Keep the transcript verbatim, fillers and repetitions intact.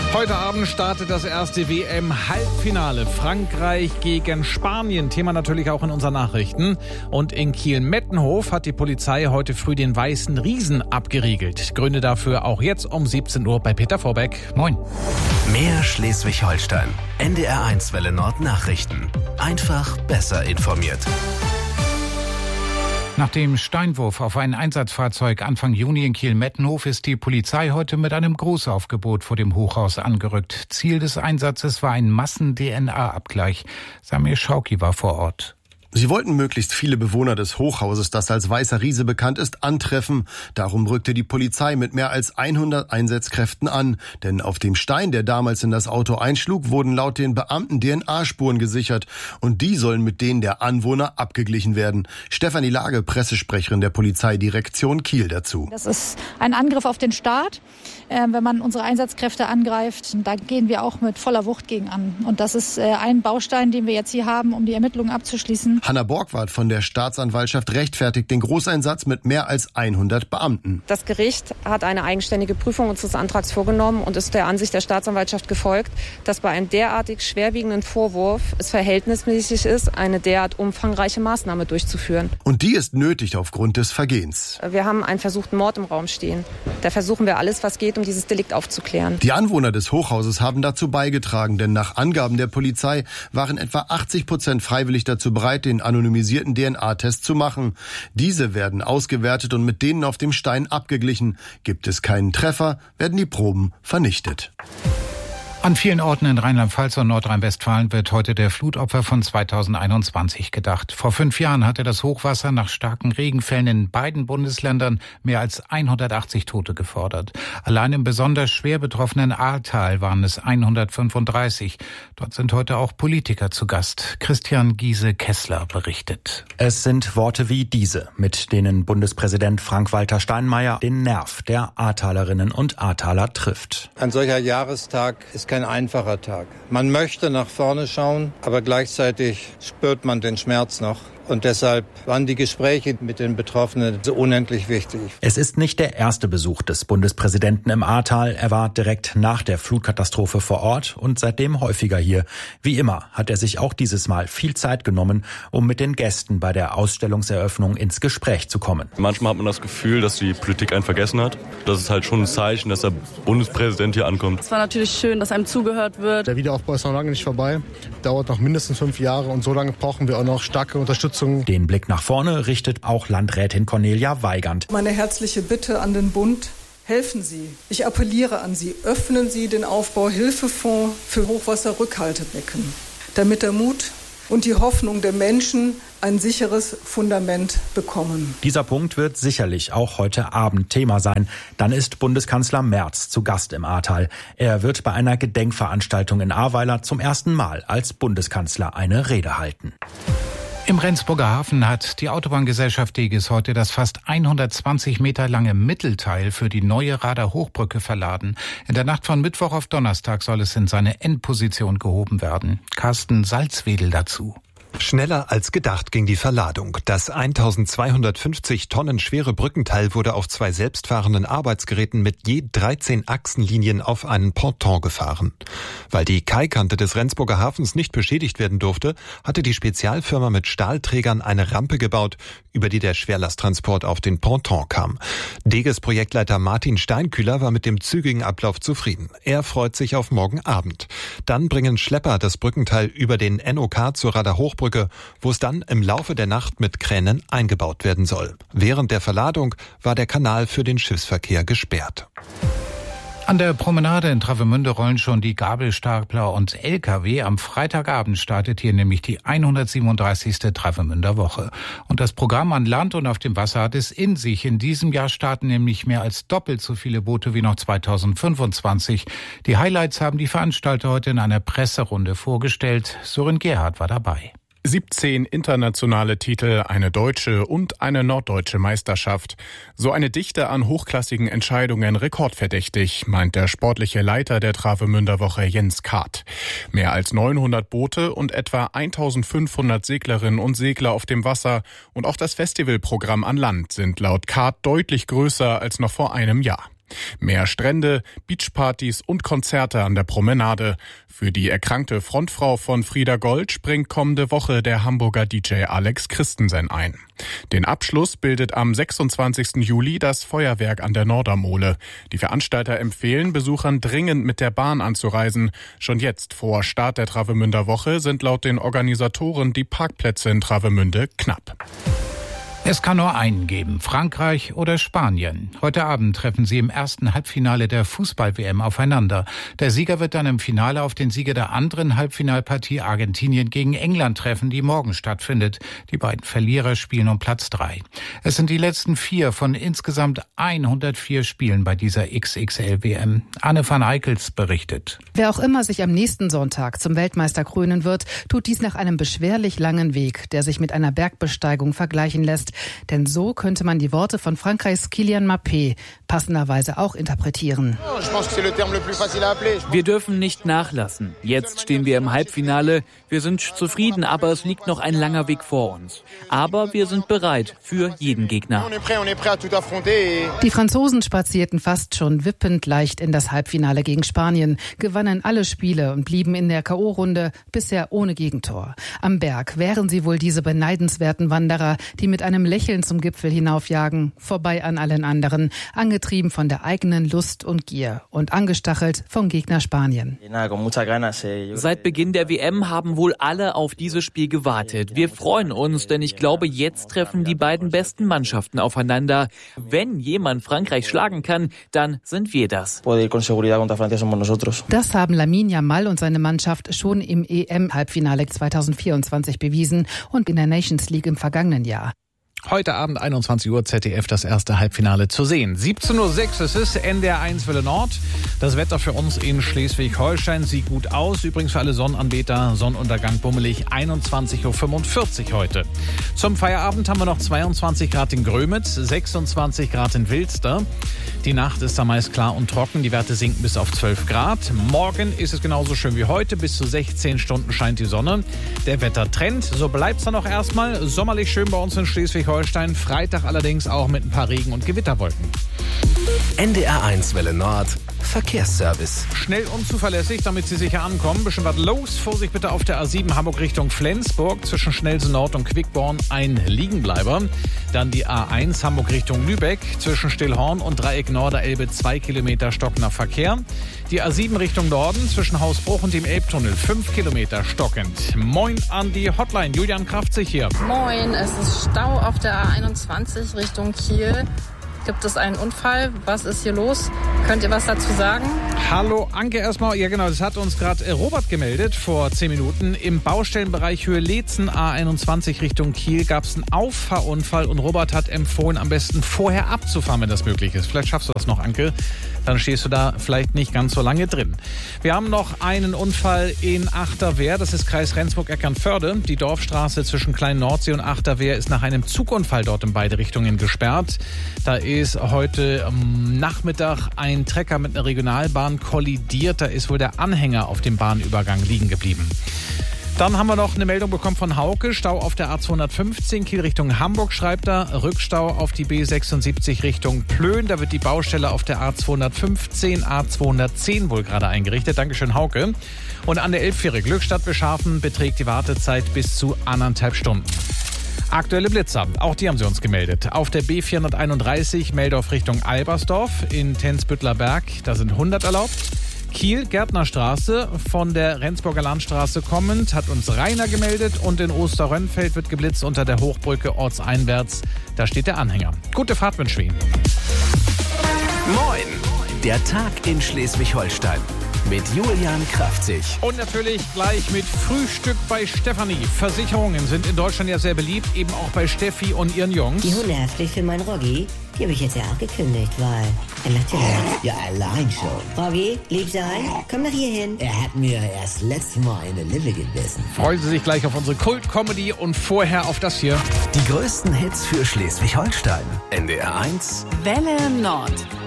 Heute Abend startet das erste W M-Halbfinale. Frankreich gegen Spanien. Thema natürlich auch in unseren Nachrichten. Und in Kiel-Mettenhof hat die Polizei heute früh den Weißen Riesen abgeriegelt. Gründe dafür auch jetzt um siebzehn Uhr bei Peter Vorbeck. Moin. Mehr Schleswig-Holstein. N D R eins Welle Nord Nachrichten. Einfach besser informiert. Nach dem Steinwurf auf ein Einsatzfahrzeug Anfang Juni in Kiel-Mettenhof ist die Polizei heute mit einem Großaufgebot vor dem Hochhaus angerückt. Ziel des Einsatzes war ein Massen-D N A-Abgleich. Samir Schauki war vor Ort. Sie wollten möglichst viele Bewohner des Hochhauses, das als Weißer Riese bekannt ist, antreffen. Darum rückte die Polizei mit mehr als hundert Einsatzkräften an. Denn auf dem Stein, der damals in das Auto einschlug, wurden laut den Beamten D N A-Spuren gesichert. Und die sollen mit denen der Anwohner abgeglichen werden. Stefanie Lage, Pressesprecherin der Polizeidirektion Kiel dazu. Das ist ein Angriff auf den Staat. Äh, wenn man unsere Einsatzkräfte angreift, da gehen wir auch mit voller Wucht gegen an. Und das ist äh, ein Baustein, den wir jetzt hier haben, um die Ermittlungen abzuschließen. Hanna Borgward von der Staatsanwaltschaft rechtfertigt den Großeinsatz mit mehr als hundert Beamten. Das Gericht hat eine eigenständige Prüfung unseres Antrags vorgenommen und ist der Ansicht der Staatsanwaltschaft gefolgt, dass bei einem derartig schwerwiegenden Vorwurf es verhältnismäßig ist, eine derart umfangreiche Maßnahme durchzuführen. Und die ist nötig aufgrund des Vergehens. Wir haben einen versuchten Mord im Raum stehen. Da versuchen wir alles, was geht, um dieses Delikt aufzuklären. Die Anwohner des Hochhauses haben dazu beigetragen, denn nach Angaben der Polizei waren etwa achtzig Prozent freiwillig dazu bereit, den anonymisierten D N A-Test zu machen. Diese werden ausgewertet und mit denen auf dem Stein abgeglichen. Gibt es keinen Treffer, werden die Proben vernichtet. An vielen Orten in Rheinland-Pfalz und Nordrhein-Westfalen wird heute der Flutopfer von zweitausendeinundzwanzig gedacht. Vor fünf Jahren hatte das Hochwasser nach starken Regenfällen in beiden Bundesländern mehr als hundertachtzig Tote gefordert. Allein im besonders schwer betroffenen Ahrtal waren es hundertfünfunddreißig. Dort sind heute auch Politiker zu Gast. Christian Giese-Kessler berichtet. Es sind Worte wie diese, mit denen Bundespräsident Frank-Walter Steinmeier den Nerv der Ahrtalerinnen und Ahrtaler trifft. Ein solcher Jahrestag ist kein einfacher Tag. Man möchte nach vorne schauen, aber gleichzeitig spürt man den Schmerz noch. Und deshalb waren die Gespräche mit den Betroffenen so unendlich wichtig. Es ist nicht der erste Besuch des Bundespräsidenten im Ahrtal. Er war direkt nach der Flutkatastrophe vor Ort und seitdem häufiger hier. Wie immer hat er sich auch dieses Mal viel Zeit genommen, um mit den Gästen bei der Ausstellungseröffnung ins Gespräch zu kommen. Manchmal hat man das Gefühl, dass die Politik einen vergessen hat. Das ist halt schon ein Zeichen, dass der Bundespräsident hier ankommt. Es war natürlich schön, dass einem zugehört wird. Der Wiederaufbau ist noch lange nicht vorbei. Dauert noch mindestens fünf Jahre und so lange brauchen wir auch noch starke Unterstützung. Den Blick nach vorne richtet auch Landrätin Cornelia Weigand. Meine herzliche Bitte an den Bund: Helfen Sie. Ich appelliere an Sie, öffnen Sie den Aufbauhilfefonds für Hochwasserrückhaltebecken, damit der Mut und die Hoffnung der Menschen ein sicheres Fundament bekommen. Dieser Punkt wird sicherlich auch heute Abend Thema sein. Dann ist Bundeskanzler Merz zu Gast im Ahrtal. Er wird bei einer Gedenkveranstaltung in Ahrweiler zum ersten Mal als Bundeskanzler eine Rede halten. Im Rendsburger Hafen hat die Autobahngesellschaft Degis heute das fast hundertzwanzig Meter lange Mittelteil für die neue Rader Hochbrücke verladen. In der Nacht von Mittwoch auf Donnerstag soll es in seine Endposition gehoben werden. Carsten Salzwedel dazu. Schneller als gedacht ging die Verladung. Das eintausendzweihundertfünfzig Tonnen schwere Brückenteil wurde auf zwei selbstfahrenden Arbeitsgeräten mit je dreizehn Achsenlinien auf einen Ponton gefahren. Weil die Kaikante des Rendsburger Hafens nicht beschädigt werden durfte, hatte die Spezialfirma mit Stahlträgern eine Rampe gebaut, über die der Schwerlasttransport auf den Ponton kam. Deges Projektleiter Martin Steinkühler war mit dem zügigen Ablauf zufrieden. Er freut sich auf morgen Abend. Dann bringen Schlepper das Brückenteil über den N O K zur Rader Hochbrücke, wo es dann im Laufe der Nacht mit Kränen eingebaut werden soll. Während der Verladung war der Kanal für den Schiffsverkehr gesperrt. An der Promenade in Travemünde rollen schon die Gabelstapler und L K W. Am Freitagabend startet hier nämlich die hundertsiebenunddreißigste Travemünder Woche. Und das Programm an Land und auf dem Wasser hat es in sich. In diesem Jahr starten nämlich mehr als doppelt so viele Boote wie noch zweitausendfünfundzwanzig. Die Highlights haben die Veranstalter heute in einer Presserunde vorgestellt. Sören Gerhardt war dabei. siebzehn internationale Titel, eine deutsche und eine norddeutsche Meisterschaft. So eine Dichte an hochklassigen Entscheidungen rekordverdächtig, meint der sportliche Leiter der Travemünder Woche Jens Kart. Mehr als neunhundert Boote und etwa eintausendfünfhundert Seglerinnen und Segler auf dem Wasser und auch das Festivalprogramm an Land sind laut Kart deutlich größer als noch vor einem Jahr. Mehr Strände, Beachpartys und Konzerte an der Promenade. Für die erkrankte Frontfrau von Frieda Gold springt kommende Woche der Hamburger D J Alex Christensen ein. Den Abschluss bildet am sechsundzwanzigsten Juli das Feuerwerk an der Nordermole. Die Veranstalter empfehlen Besuchern dringend mit der Bahn anzureisen. Schon jetzt vor Start der Travemünder Woche sind laut den Organisatoren die Parkplätze in Travemünde knapp. Es kann nur einen geben, Frankreich oder Spanien. Heute Abend treffen sie im ersten Halbfinale der Fußball-W M aufeinander. Der Sieger wird dann im Finale auf den Sieger der anderen Halbfinalpartie Argentinien gegen England treffen, die morgen stattfindet. Die beiden Verlierer spielen um Platz drei. Es sind die letzten vier von insgesamt hundertvier Spielen bei dieser X X L-W M. Anne van Eickels berichtet. Wer auch immer sich am nächsten Sonntag zum Weltmeister krönen wird, tut dies nach einem beschwerlich langen Weg, der sich mit einer Bergbesteigung vergleichen lässt. Denn so könnte man die Worte von Frankreichs Kylian Mbappé passenderweise auch interpretieren. Wir dürfen nicht nachlassen. Jetzt stehen wir im Halbfinale. Wir sind zufrieden, aber es liegt noch ein langer Weg vor uns. Aber wir sind bereit für jeden Gegner. Die Franzosen spazierten fast schon wippend leicht in das Halbfinale gegen Spanien, gewannen alle Spiele und blieben in der K O-Runde bisher ohne Gegentor. Am Berg wären sie wohl diese beneidenswerten Wanderer, die mit einem Lächeln zum Gipfel hinaufjagen, vorbei an allen anderen, angetrieben von der eigenen Lust und Gier und angestachelt vom Gegner Spanien. Seit Beginn der W M haben wohl alle auf dieses Spiel gewartet. Wir freuen uns, denn ich glaube, jetzt treffen die beiden besten Mannschaften aufeinander. Wenn jemand Frankreich schlagen kann, dann sind wir das. Das haben Lamine Yamal und seine Mannschaft schon im E M-Halbfinale zweitausendvierundzwanzig bewiesen und in der Nations League im vergangenen Jahr. Heute Abend einundzwanzig Uhr Z D F das erste Halbfinale zu sehen. siebzehn Uhr sechs ist es, N D R eins Welle Nord. Das Wetter für uns in Schleswig-Holstein sieht gut aus. Übrigens für alle Sonnenanbeter, Sonnenuntergang bummelig, einundzwanzig Uhr fünfundvierzig heute. Zum Feierabend haben wir noch zweiundzwanzig Grad in Grömitz, sechsundzwanzig Grad in Wilster. Die Nacht ist da meist klar und trocken, die Werte sinken bis auf zwölf Grad. Morgen ist es genauso schön wie heute, bis zu sechzehn Stunden scheint die Sonne. Der Wettertrend, so bleibt's dann noch erstmal. Sommerlich schön bei uns in Schleswig-Holstein, Freitag allerdings auch mit ein paar Regen- und Gewitterwolken. N D R eins Welle Nord, Verkehrsservice. Schnell und zuverlässig, damit Sie sicher ankommen. Bisschen was los. Vorsicht bitte auf der A sieben Hamburg Richtung Flensburg. Zwischen Schnellsen Nord und Quickborn ein Liegenbleiber. Dann die A eins Hamburg Richtung Lübeck. Zwischen Stillhorn und Dreieck Norderelbe zwei Kilometer stockender Verkehr. Die A sieben Richtung Norden. Zwischen Hausbruch und dem Elbtunnel fünf Kilometer stockend. Moin an die Hotline. Julian Kraftzig hier. Moin, es ist Stau auf der A einundzwanzig Richtung Kiel. Gibt es einen Unfall? Was ist hier los? Könnt ihr was dazu sagen? Hallo Anke erstmal. Ja genau, das hat uns gerade Robert gemeldet vor zehn Minuten. Im Baustellenbereich Höhe Leetzen A einundzwanzig Richtung Kiel gab es einen Auffahrunfall und Robert hat empfohlen, am besten vorher abzufahren, wenn das möglich ist. Vielleicht schaffst du das noch, Anke. Dann stehst du da vielleicht nicht ganz so lange drin. Wir haben noch einen Unfall in Achterwehr. Das ist Kreis Rendsburg-Eckernförde. Die Dorfstraße zwischen Klein-Nordsee und Achterwehr ist nach einem Zugunfall dort in beide Richtungen gesperrt. Da ist heute am Nachmittag ein Trecker mit einer Regionalbahn kollidiert. Da ist wohl der Anhänger auf dem Bahnübergang liegen geblieben. Dann haben wir noch eine Meldung bekommen von Hauke. Stau auf der A zweihundertfünfzehn, Kiel Richtung Hamburg schreibt er. Rückstau auf die B sechsundsiebzig Richtung Plön. Da wird die Baustelle auf der A zweihundertfünfzehn, A zweihundertzehn wohl gerade eingerichtet. Dankeschön, Hauke. Und an der Elbfähre Glückstadt-Beschafen beträgt die Wartezeit bis zu anderthalb Stunden. Aktuelle Blitzer, auch die haben sie uns gemeldet. Auf der B vierhunderteinunddreißig Meldorf Richtung Albersdorf in Tensbüttler Berg, da sind hundert erlaubt. Kiel, Gärtnerstraße, von der Rendsburger Landstraße kommend, hat uns Rainer gemeldet. Und in Osterrönfeld wird geblitzt unter der Hochbrücke ortseinwärts. Da steht der Anhänger. Gute Fahrt wünschen wir Ihnen. Moin, der Tag in Schleswig-Holstein. Mit Julian Kraftzig. Und natürlich gleich mit Frühstück bei Stefanie. Versicherungen sind in Deutschland ja sehr beliebt, eben auch bei Steffi und ihren Jungs. Die Hundehaftpflicht für meinen Roggi, die habe ich jetzt ja auch gekündigt, weil er lacht ja nicht. Ja, allein schon. Roggi, lieb sein, komm doch hier hin. Er hat mir erst letztes Mal in der Lippe gebissen. Freuen Sie sich gleich auf unsere Kult-Comedy und vorher auf das hier. Die größten Hits für Schleswig-Holstein. N D R eins Welle Nord.